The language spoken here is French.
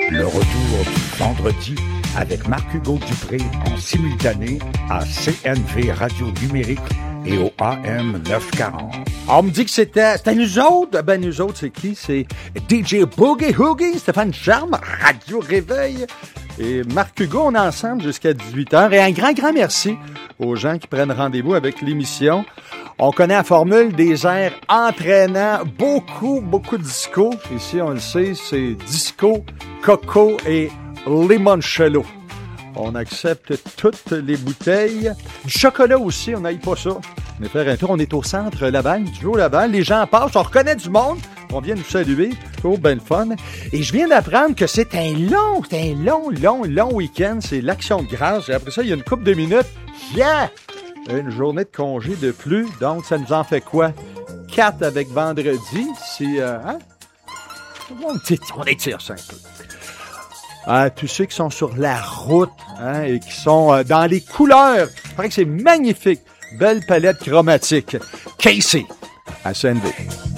Le retour du vendredi avec Marc-Hugo Dupré en simultané à CNV Radio Numérique et au AM 940. On me dit que c'était nous autres. Ben, nous autres, c'est qui? C'est DJ Boogie Hoogie, Stéphane Charme, Radio Réveil. Et Marc Hugo, on est ensemble jusqu'à 18h. Et un grand merci aux gens qui prennent rendez-vous avec l'émission. On connaît la formule des airs entraînants, beaucoup de disco. Ici, on le sait, c'est disco, coco et limoncello. On accepte toutes les bouteilles. Du chocolat aussi, on n'aille pas ça. On est faire un tour, on est au centre Laval, du haut Laval. Les gens passent, on reconnaît du monde. On vient nous saluer. Toujours bien le fun. Et je viens d'apprendre que c'est un long week-end. C'est l'Action de grâce. Et après ça, il y a une couple de minutes. Yeah! Une journée de congé de plus. Donc, ça nous en fait quoi? 4 avec vendredi. C'est, on étire ça un peu. Tous ceux qui sont sur la route et qui sont dans les couleurs. Il paraît que c'est magnifique. Belle palette chromatique. Casey à CNV.